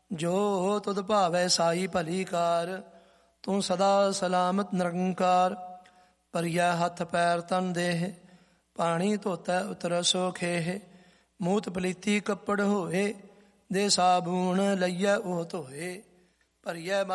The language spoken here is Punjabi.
ਜੋ ਤੁਧ ਭਾਵੈ ਸਾਈ ਭਲੀ ਕਾਰ। ਤੂੰ ਸਦਾ ਸਲਾਮਤ ਨਿਰੰਕਾਰ। ਭਰੀਐ ਹੱਥ ਪੈਰ ਤਨ ਦੇਹ, ਪਾਣੀ ਧੋਤੈ ਉਤਰ ਸੋ ਖੇਹ। ਮੂਤ ਪਲੀਤੀ ਕੱਪੜ ਹੋਏ, ਦੇ ਸਾਬੂਣ ਲਈਐ ਉਹ ਧੋਏ। ਭਰੀਐ